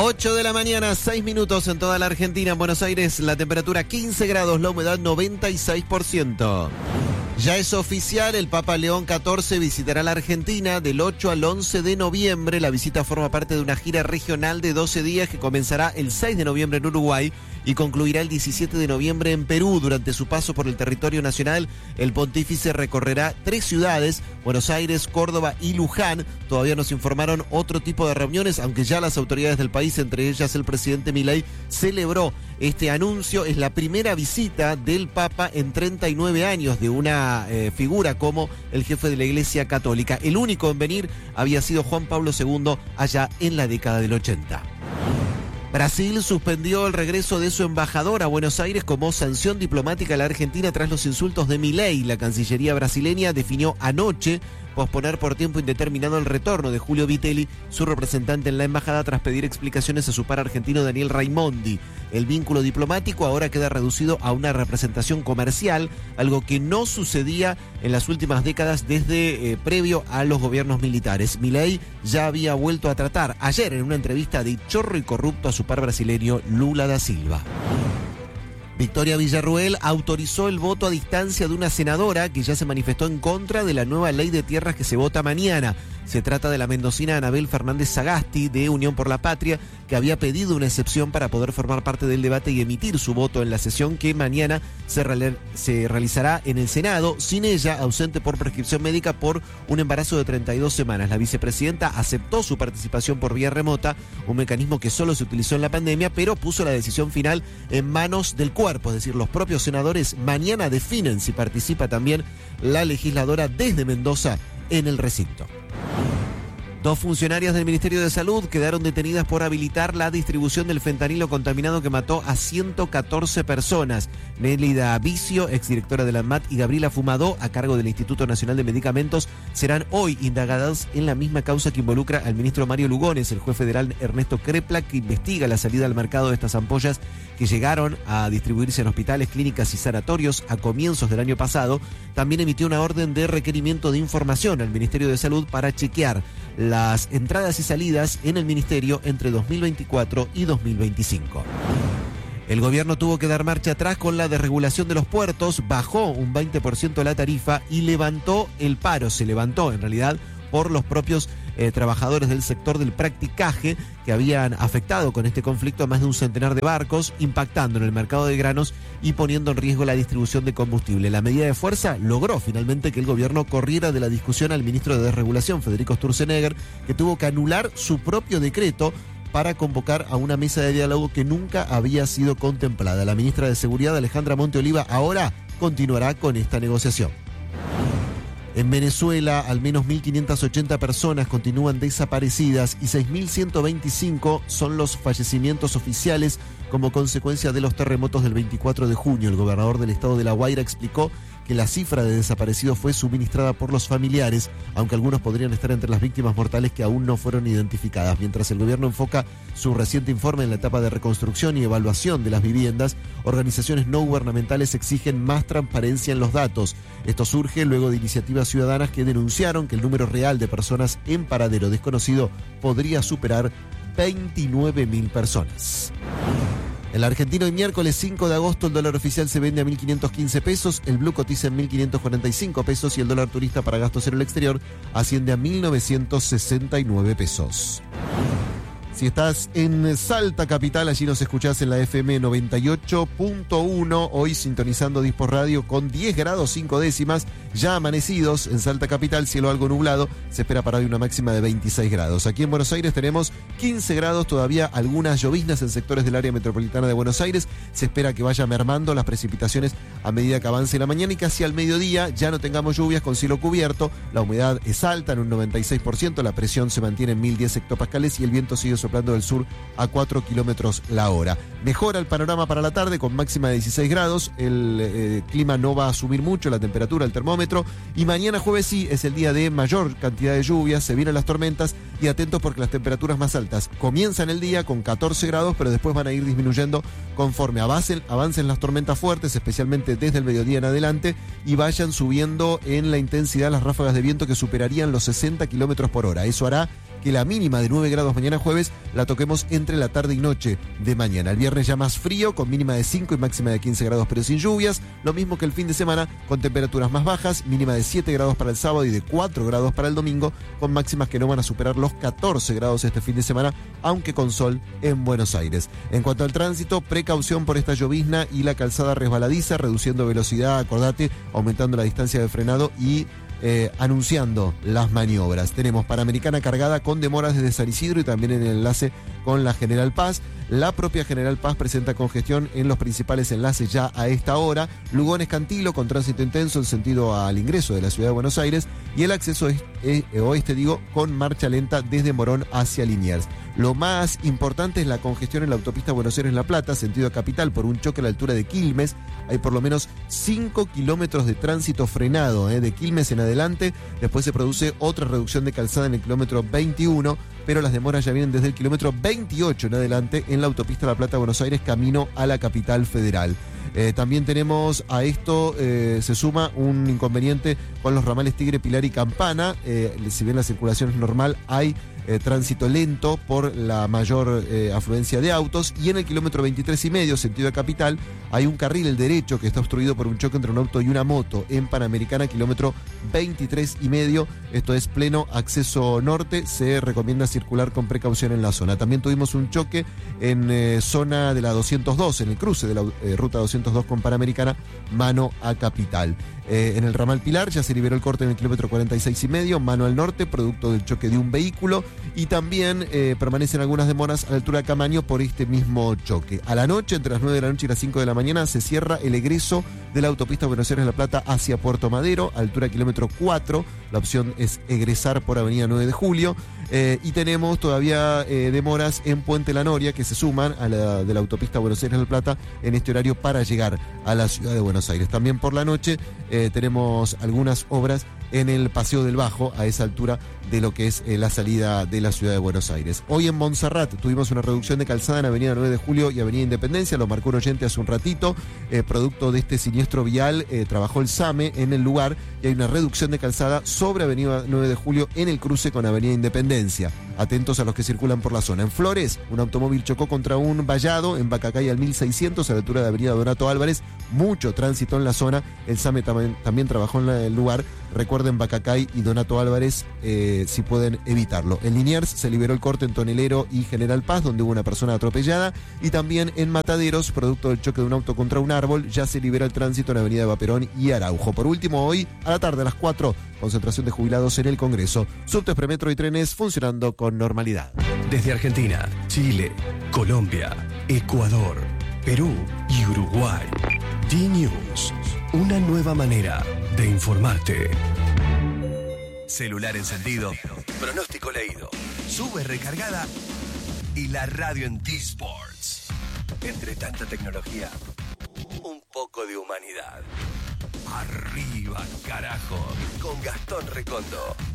8 de la mañana, 6 minutos en toda la Argentina. En Buenos Aires, la temperatura 15 grados, la humedad 96%. Ya es oficial, el Papa León XIV visitará la Argentina del 8 al 11 de noviembre. La visita forma parte de una gira regional de 12 días que comenzará el 6 de noviembre en Uruguay y concluirá el 17 de noviembre en Perú. Durante su paso por el territorio nacional, el pontífice recorrerá 3 ciudades, Buenos Aires, Córdoba y Luján. Todavía nos informaron otro tipo de reuniones, aunque ya las autoridades del país, entre ellas el presidente Milei, celebró este anuncio. Es la primera visita del Papa en 39 años de una figura como el jefe de la Iglesia Católica. El único en venir había sido Juan Pablo II allá en la década del 80. Brasil suspendió el regreso de su embajador a Buenos Aires como sanción diplomática a la Argentina tras los insultos de Milei. La Cancillería brasileña definió anoche posponer por tiempo indeterminado el retorno de Julio Vitelli, su representante en la embajada, tras pedir explicaciones a su par argentino Daniel Raimondi. El vínculo diplomático ahora queda reducido a una representación comercial, algo que no sucedía en las últimas décadas desde previo a los gobiernos militares. Milei ya había vuelto a tratar ayer en una entrevista de chorro y corrupto a su par brasileño Lula da Silva. Victoria Villarruel autorizó el voto a distancia de una senadora que ya se manifestó en contra de la nueva ley de tierras que se vota mañana. Se trata de la mendocina Anabel Fernández Sagasti, de Unión por la Patria, que había pedido una excepción para poder formar parte del debate y emitir su voto en la sesión que mañana se realizará en el Senado, sin ella, ausente por prescripción médica por un embarazo de 32 semanas. La vicepresidenta aceptó su participación por vía remota, un mecanismo que solo se utilizó en la pandemia, pero puso la decisión final en manos del cuerpo, es decir, los propios senadores mañana definen si participa también la legisladora desde Mendoza en el recinto. 2 funcionarias del Ministerio de Salud quedaron detenidas por habilitar la distribución del fentanilo contaminado que mató a 114 personas. Nélida Vicio, exdirectora de la ANMAT, y Gabriela Fumadó, a cargo del Instituto Nacional de Medicamentos, serán hoy indagadas en la misma causa que involucra al ministro Mario Lugones. El juez federal Ernesto Crepla, que investiga la salida al mercado de estas ampollas que llegaron a distribuirse en hospitales, clínicas y sanatorios a comienzos del año pasado, también emitió una orden de requerimiento de información al Ministerio de Salud para chequear las entradas y salidas en el ministerio entre 2024 y 2025. El gobierno tuvo que dar marcha atrás con la desregulación de los puertos, bajó un 20% la tarifa y levantó el paro. Se levantó en realidad por los propios trabajadores del sector del practicaje, que habían afectado con este conflicto a más de un centenar de barcos, impactando en el mercado de granos y poniendo en riesgo la distribución de combustible. La medida de fuerza logró finalmente que el gobierno corriera de la discusión al ministro de Desregulación, Federico Sturzenegger, que tuvo que anular su propio decreto para convocar a una mesa de diálogo que nunca había sido contemplada. La ministra de Seguridad, Alejandra Monteoliva, ahora continuará con esta negociación. En Venezuela, al menos 1.580 personas continúan desaparecidas y 6.125 son los fallecimientos oficiales como consecuencia de los terremotos del 24 de junio. El gobernador del estado de La Guaira explicó que la cifra de desaparecidos fue suministrada por los familiares, aunque algunos podrían estar entre las víctimas mortales que aún no fueron identificadas. Mientras el gobierno enfoca su reciente informe en la etapa de reconstrucción y evaluación de las viviendas, organizaciones no gubernamentales exigen más transparencia en los datos. Esto surge luego de iniciativas ciudadanas que denunciaron que el número real de personas en paradero desconocido podría superar 29.000 personas. En la Argentina, hoy miércoles 5 de agosto, el dólar oficial se vende a 1.515 pesos, el blue cotiza en 1.545 pesos y el dólar turista para gastos en el exterior asciende a 1.969 pesos. Si estás en Salta Capital, allí nos escuchás en la FM 98.1, hoy sintonizando Dispos Radio con 10 grados 5 décimas, ya amanecidos en Salta Capital, cielo algo nublado, se espera para hoy una máxima de 26 grados. Aquí en Buenos Aires tenemos 15 grados, todavía algunas lloviznas en sectores del área metropolitana de Buenos Aires, se espera que vaya mermando las precipitaciones a medida que avance la mañana y que hacia el mediodía ya no tengamos lluvias con cielo cubierto, la humedad es alta en un 96%, la presión se mantiene en 1010 hectopascales y el viento sigue soplando del sur a 4 kilómetros la hora. Mejora el panorama para la tarde con máxima de 16 grados, el clima no va a subir mucho, la temperatura, el termómetro, y mañana jueves sí es el día de mayor cantidad de lluvias, se vienen las tormentas y atentos porque las temperaturas más altas comienzan el día con 14 grados, pero después van a ir disminuyendo conforme avancen las tormentas fuertes, especialmente desde el mediodía en adelante, y vayan subiendo en la intensidad las ráfagas de viento que superarían los 60 kilómetros por hora. Eso hará que la mínima de 9 grados mañana jueves la toquemos entre la tarde y noche de mañana. El viernes ya más frío, con mínima de 5 y máxima de 15 grados, pero sin lluvias. Lo mismo que el fin de semana, con temperaturas más bajas, mínima de 7 grados para el sábado y de 4 grados para el domingo, con máximas que no van a superar los 14 grados este fin de semana, aunque con sol en Buenos Aires. En cuanto al tránsito, precaución por esta llovizna y la calzada resbaladiza, reduciendo velocidad, acordate, aumentando la distancia de frenado y anunciando las maniobras. Tenemos Panamericana cargada con demoras desde San Isidro y también en el enlace con la General Paz. La propia General Paz presenta congestión en los principales enlaces ya a esta hora. Lugones Cantilo con tránsito intenso en sentido al ingreso de la ciudad de Buenos Aires y el acceso oeste, con marcha lenta desde Morón hacia Liniers. Lo más importante es la congestión en la autopista Buenos Aires-La Plata, sentido capital, por un choque a la altura de Quilmes. Hay por lo menos 5 kilómetros de tránsito frenado, de Quilmes en adelante. Después se produce otra reducción de calzada en el kilómetro 21, pero las demoras ya vienen desde el kilómetro 28 en adelante en la autopista La Plata-Buenos Aires, camino a la capital federal. También tenemos a esto, se suma un inconveniente con los ramales Tigre, Pilar y Campana. Si bien la circulación es normal, hay tránsito lento por la mayor afluencia de autos, y en el kilómetro 23,5, sentido de capital, hay un carril, el derecho, que está obstruido por un choque entre un auto y una moto en Panamericana, kilómetro 23,5. Esto es pleno acceso norte, se recomienda circular con precaución en la zona. También tuvimos un choque en zona de la 202, en el cruce de la ruta 202 con Panamericana, mano a capital. En el ramal Pilar ya se liberó el corte en el kilómetro 46,5, mano al norte, producto del choque de un vehículo, y también permanecen algunas demoras a la altura de Camaño por este mismo choque. A la noche, entre las 9 de la noche y las 5 de la mañana, se cierra el egreso de la autopista Buenos Aires-La Plata hacia Puerto Madero, altura kilómetro 4. La opción es egresar por avenida 9 de Julio. Y tenemos todavía demoras en Puente La Noria, que se suman a la de la autopista Buenos Aires-La Plata en este horario para llegar a la ciudad de Buenos Aires. También por la noche tenemos algunas obras en el Paseo del Bajo, a esa altura de lo que es la salida de la ciudad de Buenos Aires. Hoy en Montserrat tuvimos una reducción de calzada en avenida 9 de Julio y avenida Independencia, lo marcó un oyente hace un ratito. Producto de este siniestro vial, trabajó el SAME en el lugar y hay una reducción de calzada sobre avenida 9 de Julio en el cruce con avenida Independencia. Atentos a los que circulan por la zona. En Flores, un automóvil chocó contra un vallado en Bacacay al 1600, a la altura de avenida Donato Álvarez. Mucho tránsito en la zona. El SAME también trabajó en el lugar. Recuerden Bacacay y Donato Álvarez, si pueden evitarlo. En Liniers se liberó el corte en Tonelero y General Paz, donde hubo una persona atropellada. Y también en Mataderos, producto del choque de un auto contra un árbol, ya se libera el tránsito en avenida Vaperón y Araujo. Por último, hoy a la tarde a las 4, concentración de jubilados en el Congreso. Subtes, premetro y trenes funcionando con normalidad. Desde Argentina, Chile, Colombia, Ecuador, Perú y Uruguay. D-News, una nueva manera de informarte. Celular encendido, pronóstico leído, sube recargada y la radio en D-Sports. Entre tanta tecnología, un poco de humanidad. Arriba, carajo, con Gastón Recondo.